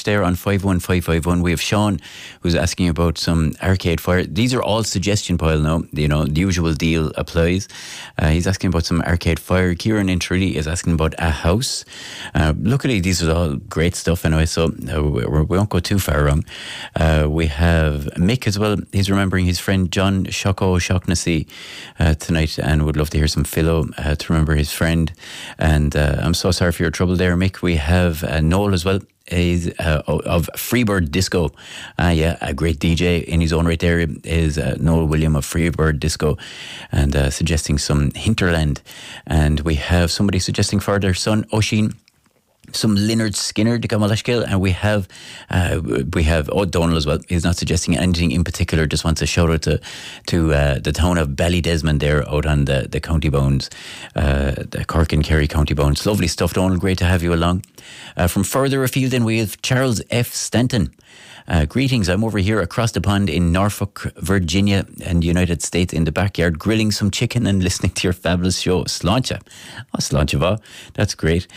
there on 51551. We have Sean who's asking about some Arcade Fire. These are all suggestion pile now. You know, the usual deal applies. He's asking about some Arcade Fire. Kieran in Trudy is asking about A House. Luckily, these are all great stuff anyway, so we won't go too far wrong. We have Mick as well. He's remembering his friend John Shaughnessy tonight and would love to hear some Philo to remember his friend. And I'm so sorry for your trouble there, Mick. We have Noel as well. Is of Freebird Disco. Yeah, a great DJ in his own right there is Noel William of Freebird Disco, and suggesting some Hinterland. And we have somebody suggesting for their son Oisín some Lynyrd Skynyrd to Gamalashkill, and we have O'Donnell as well. He's not suggesting anything in particular, just wants a shout out to the town of Ballydesmond there out on the County Bones, the Cork and Kerry County Bones. Lovely stuff, Donald, great to have you along. From further afield then we have Charles F. Stanton. Greetings, I'm over here across the pond in Norfolk, Virginia and the United States in the backyard grilling some chicken and listening to your fabulous show. Sláinte. Oh, Sláinte, that's great.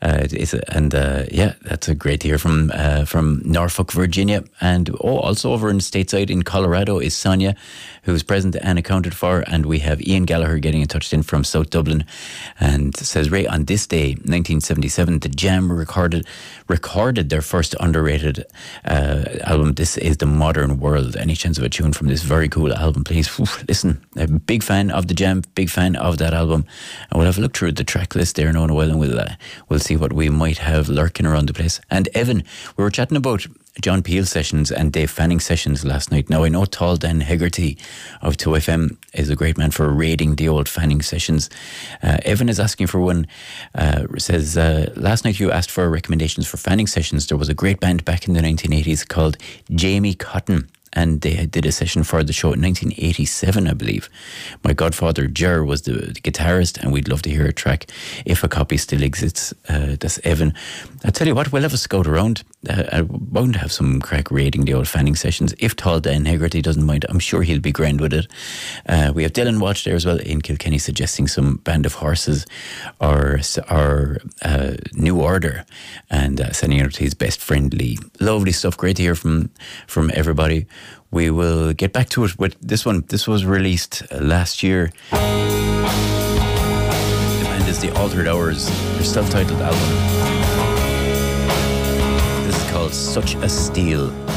Yeah, that's a great to hear from Norfolk, Virginia. And also over in stateside in Colorado is Sonia, who's present and accounted for. And we have Ian Gallagher getting in touch in from South Dublin and says, Ray, on this day, 1977, the Jam recorded their first underrated album. This is The Modern World. Any chance of a tune from this very cool album, please? Listen, a big fan of the Jam, big fan of that album, and we'll have a look through the track list there in a while, and we'll see what we might have lurking around the place. And Evan, we were chatting about John Peel sessions and Dave Fanning sessions last night. Now I know Tall Dan Hegarty of 2FM is a great man for raiding the old Fanning sessions. Evan is asking for one, says, last night you asked for recommendations for Fanning sessions. There was a great band back in the 1980s called Jamie Cotton, and they did a session for the show in 1987, I believe. My godfather, Ger, was the guitarist, and we'd love to hear a track if a copy still exists. That's Evan. I'll tell you what, we'll have a scout around. I won't have some crack raiding the old Fanning sessions. If Tall Dan Hegarty doesn't mind, I'm sure he'll be grand with it. We have Dylan Watch there as well in Kilkenny suggesting some Band of Horses or New Order, and sending out to his best friend Lee. Lovely stuff, great to hear from everybody. We will get back to it with this one. This was released last year. The band is The Altered Hours, their self-titled album. This is called Such a Steal.